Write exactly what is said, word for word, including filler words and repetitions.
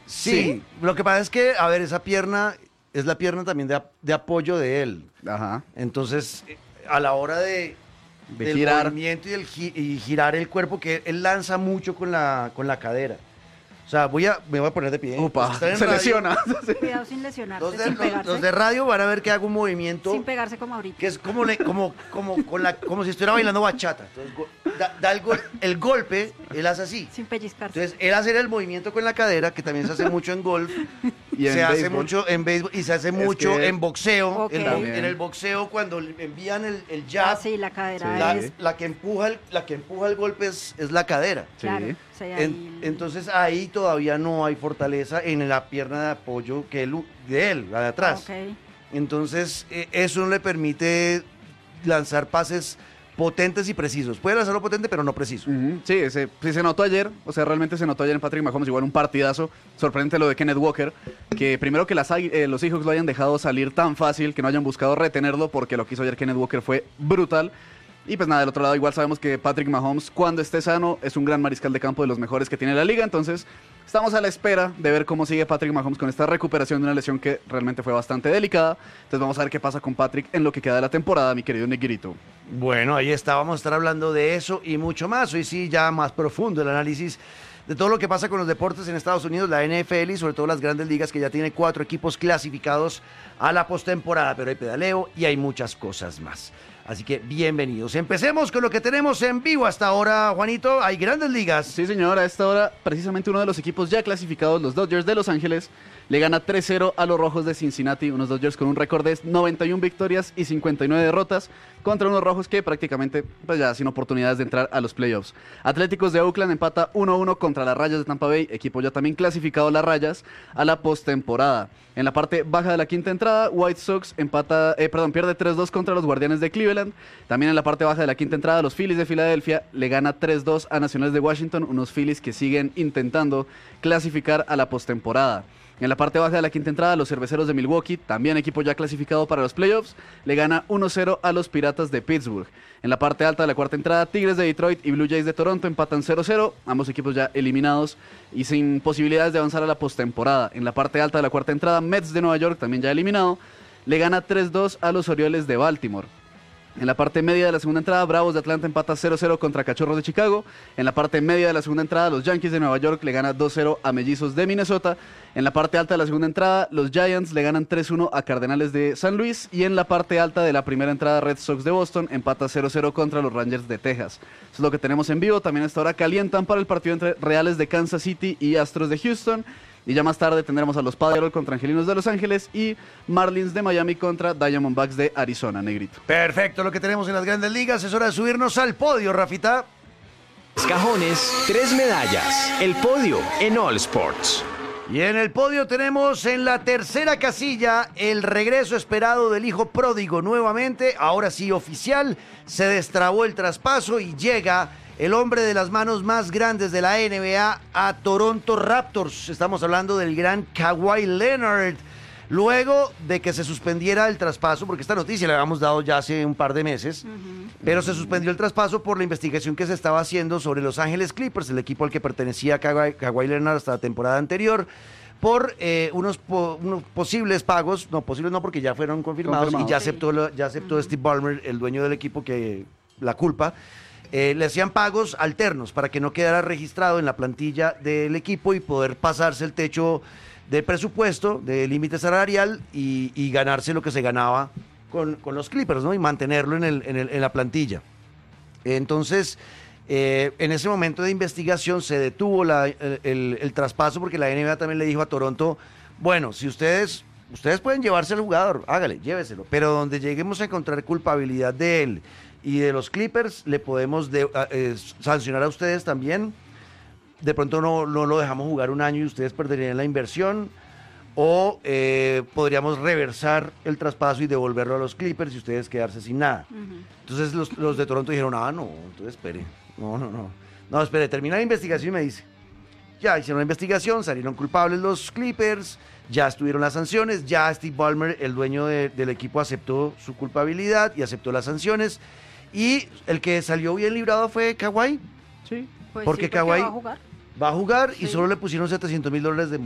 Sí, Sí. lo que pasa es que, a ver, esa pierna es la pierna también de, ap- de apoyo de él. Ajá. Entonces, eh, a la hora de, De del girar. movimiento y, del gi- y girar el cuerpo, que él lanza mucho con la, con la cadera. O sea, voy a, me voy a poner de pie. Upa, Los que están en se radio, lesiona. Cuidado sin lesionarse, Los de, sin los- pegarse. los de radio van a ver que hago un movimiento Sin pegarse como ahorita. que es como, le- como, como, con la, como si estuviera bailando bachata. Entonces, go- da, da el, gol- el golpe, él hace así. Sin pellizcarse. Entonces, él hace el movimiento con la cadera, que también se hace mucho en golf, Y en se hace béisbol. mucho en béisbol y se hace mucho que- en boxeo. Ok. En, bo- También. en el boxeo, cuando le envían el, el jab, Ah, sí, la cadera la, es... la que empuja el, la que empuja el golpe es, es la cadera. Sí. Claro, sí, ahí- En- entonces ahí todavía no hay fortaleza en la pierna de apoyo que él, de él, la de atrás. Ok. Entonces eh, eso no le permite lanzar pases potentes y precisos. Puede lanzarlo potente, pero no preciso. Ujú, Sí, ese, sí, se notó ayer, o sea, realmente se notó ayer en Patrick Mahomes, igual un partidazo. Sorprendente lo de Kenneth Walker, que primero que las, Águi- eh, los Seahawks lo hayan dejado salir tan fácil, que no hayan buscado retenerlo, porque lo que hizo ayer Kenneth Walker fue brutal. Y pues nada, del otro lado igual sabemos que Patrick Mahomes, cuando esté sano, es un gran mariscal de campo, de los mejores que tiene la liga. Entonces estamos a la espera de ver cómo sigue Patrick Mahomes con esta recuperación de una lesión que realmente fue bastante delicada. Entonces vamos a ver qué pasa con Patrick en lo que queda de la temporada, mi querido Negrito. Bueno, ahí está, vamos a estar hablando de eso y mucho más. Hoy sí, ya más profundo el análisis de todo lo que pasa con los deportes en Estados Unidos, la N F L y sobre todo las grandes ligas, que ya tiene cuatro equipos clasificados a la postemporada, pero hay pedaleo y hay muchas cosas más. Así que bienvenidos. Empecemos con lo que tenemos en vivo hasta ahora, Juanito. Hay grandes ligas. Sí, señor, a esta hora precisamente uno de los equipos ya clasificados, los Dodgers de Los Ángeles, le gana tres cero a los Rojos de Cincinnati, unos Dodgers con un récord de noventa y una victorias y cincuenta y nueve derrotas, contra unos Rojos que prácticamente pues ya sin oportunidades de entrar a los playoffs. Atléticos de Oakland empata uno a uno contra las Rayas de Tampa Bay, equipo ya también clasificado las Rayas a la postemporada. En la parte baja de la quinta entrada, White Sox empata, eh, perdón, pierde tres dos contra los Guardianes de Cleveland. También en la parte baja de la quinta entrada, los Phillies de Filadelfia le gana tres dos a Nacionales de Washington, unos Phillies que siguen intentando clasificar a la postemporada. En la parte baja de la quinta entrada, los Cerveceros de Milwaukee, también equipo ya clasificado para los playoffs, le gana uno cero a los Piratas de Pittsburgh. En la parte alta de la cuarta entrada, Tigres de Detroit y Blue Jays de Toronto empatan cero cero, ambos equipos ya eliminados y sin posibilidades de avanzar a la postemporada. En la parte alta de la cuarta entrada, Mets de Nueva York, también ya eliminado, le gana tres dos a los Orioles de Baltimore. En la parte media de la segunda entrada, Bravos de Atlanta empata cero cero contra Cachorros de Chicago. En la parte media de la segunda entrada, los Yankees de Nueva York le ganan dos cero a Mellizos de Minnesota. En la parte alta de la segunda entrada, los Giants le ganan tres uno a Cardenales de San Luis. Y en la parte alta de la primera entrada, Red Sox de Boston empata cero cero contra los Rangers de Texas. Eso es lo que tenemos en vivo. También hasta ahora calientan para el partido entre Reales de Kansas City y Astros de Houston. Y ya más tarde tendremos a los Padres contra Angelinos de Los Ángeles y Marlins de Miami contra Diamondbacks de Arizona, Negrito. Perfecto, lo que tenemos en las grandes ligas. Es hora de subirnos al podio, Rafita. Cajones, tres medallas. El podio en All Sports. Y en el podio tenemos en la tercera casilla el regreso esperado del hijo pródigo nuevamente. Ahora sí oficial, se destrabó el traspaso y llega el hombre de las manos más grandes de la N B A a Toronto Raptors. Estamos hablando del gran Kawhi Leonard. Luego de que se suspendiera el traspaso, porque esta noticia la habíamos dado ya hace un par de meses, uh-huh. pero se suspendió el traspaso por la investigación que se estaba haciendo sobre Los Ángeles Clippers, el equipo al que pertenecía Kawhi, Kawhi Leonard hasta la temporada anterior, por eh, unos, po, unos posibles pagos, no, posibles no porque ya fueron confirmados, confirmados. y ya aceptó, lo, ya aceptó uh-huh. Steve Ballmer, el dueño del equipo, que la culpa. Eh, le hacían pagos alternos para que no quedara registrado en la plantilla del equipo y poder pasarse el techo de presupuesto, de límite salarial y, y ganarse lo que se ganaba con, con los Clippers, ¿no? Y mantenerlo en, el, en, el, en la plantilla. Entonces, eh, en ese momento de investigación se detuvo la, el, el, el traspaso porque la N B A también le dijo a Toronto, bueno, si ustedes, ustedes pueden llevarse al jugador, hágale, lléveselo, pero donde lleguemos a encontrar culpabilidad de él y de los Clippers, le podemos de, eh, sancionar a ustedes también. De pronto no, no lo dejamos jugar un año y ustedes perderían la inversión, o eh, podríamos reversar el traspaso y devolverlo a los Clippers y ustedes quedarse sin nada. Uh-huh. Entonces los, los de Toronto dijeron, ah, no, entonces espere, no, no, no, no, espere, termina la investigación y me dice. Ya hicieron la investigación, salieron culpables los Clippers, ya estuvieron las sanciones, ya Steve Ballmer, el dueño de, del equipo, aceptó su culpabilidad y aceptó las sanciones, y el que salió bien librado fue Kawhi. Sí. Pues porque sí, Kawhi va a jugar, va a jugar sí. y solo le pusieron setecientos mil dólares de